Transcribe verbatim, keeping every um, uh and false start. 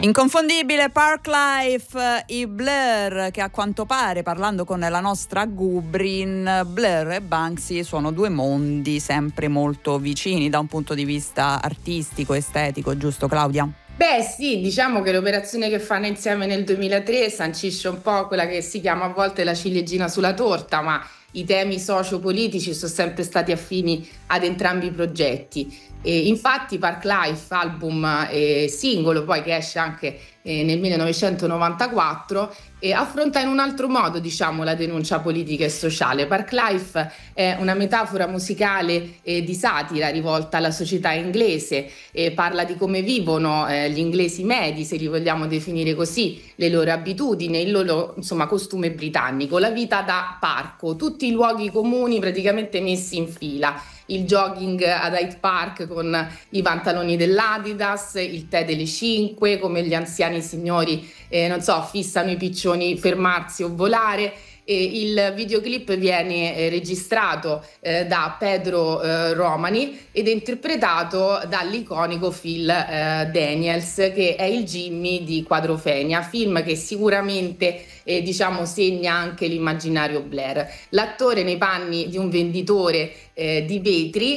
Inconfondibile Parklife, i Blur, che a quanto pare, parlando con la nostra Gubrin, Blur e Banksy sono due mondi sempre molto vicini da un punto di vista artistico, estetico, giusto Claudia? Beh sì, diciamo che l'operazione che fanno insieme nel duemilatré sancisce un po' quella che si chiama a volte la ciliegina sulla torta, ma i temi sociopolitici sono sempre stati affini ad entrambi i progetti. E infatti Parklife, album e singolo poi che esce anche eh, nel millenovecentonovantaquattro, e affronta in un altro modo, diciamo, la denuncia politica e sociale. Parklife è una metafora musicale eh, di satira rivolta alla società inglese, e parla di come vivono eh, gli inglesi medi, se li vogliamo definire così, le loro abitudini, il loro insomma costume britannico, la vita da parco, tutti i luoghi comuni praticamente messi in fila. Il jogging ad Hyde Park con i pantaloni dell'Adidas, il tè delle cinque, come gli anziani signori, eh, non so, fissano i piccioni fermarsi o volare. E il videoclip viene eh, registrato eh, da Pedro eh, Romani ed è interpretato dall'iconico Phil eh, Daniels, che è il Jimmy di Quadrofenia, film che sicuramente eh, diciamo segna anche l'immaginario Blair. L'attore nei panni di un venditore eh, di vetri